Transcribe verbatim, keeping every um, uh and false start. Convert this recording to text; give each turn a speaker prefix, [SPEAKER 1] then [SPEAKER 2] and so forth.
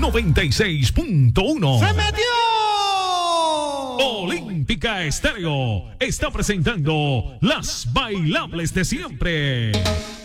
[SPEAKER 1] noventa y seis punto uno.
[SPEAKER 2] ¡Se metió!
[SPEAKER 1] Olímpica Estéreo está presentando las bailables de siempre.